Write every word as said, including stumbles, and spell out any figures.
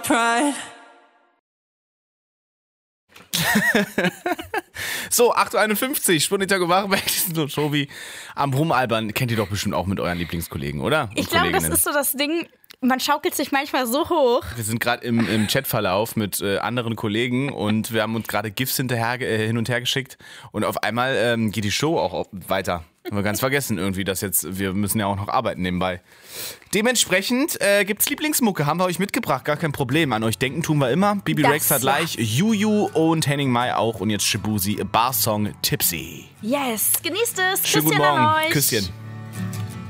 pride. So, acht Uhr einundfünfzig, Spundita gewahre Max und Tobi am Rumalbern. Kennt ihr doch bestimmt auch mit euren Lieblingskollegen, oder? Und ich glaube, das ist so das Ding, man schaukelt sich manchmal so hoch. Wir sind gerade im, im Chatverlauf mit äh, anderen Kollegen und wir haben uns gerade GIFs hinterher, äh, hin und her geschickt und auf einmal ähm, geht die Show auch auf, weiter. Haben wir ganz vergessen irgendwie, dass jetzt, wir müssen ja auch noch arbeiten nebenbei. Dementsprechend äh, gibt's Lieblingsmucke, haben wir euch mitgebracht, gar kein Problem. An euch denken tun wir immer. Bibi Das Rex hat ja. gleich, Juju und Henning Mai auch und jetzt Shibuzi, Barsong Tipsy. Yes, genießt es. Schönen guten Küsschen an Morgen, euch. Küsschen.